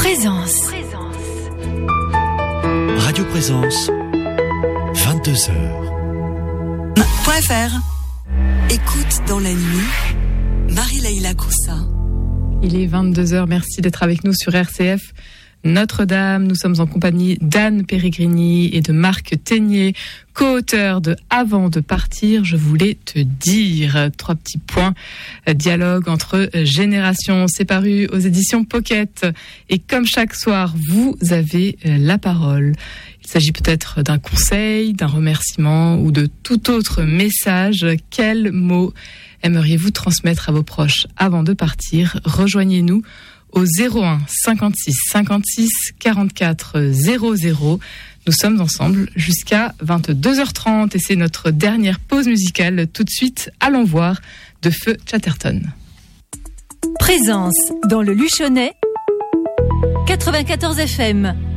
Présence. Radio Présence, 22h. .fr. Écoute dans la nuit, Marie-Laïla Coussa. Il est 22h, merci d'être avec nous sur RCF Notre-Dame. Nous sommes en compagnie d'Anne Péregrini et de Marc Ténier, co-auteur de Avant de partir, je voulais te dire. 3 petits points. Dialogue entre générations, c'est paru aux éditions Pocket. Et comme chaque soir, vous avez la parole. Il s'agit peut-être d'un conseil, d'un remerciement ou de tout autre message. Quels mots aimeriez-vous transmettre à vos proches avant de partir? Rejoignez-nous au 01 56 56 44 00. Nous sommes ensemble jusqu'à 22h30 et c'est notre dernière pause musicale. Tout de suite, allons voir de Feu Chatterton. Présence dans le Luchonnais, 94 FM.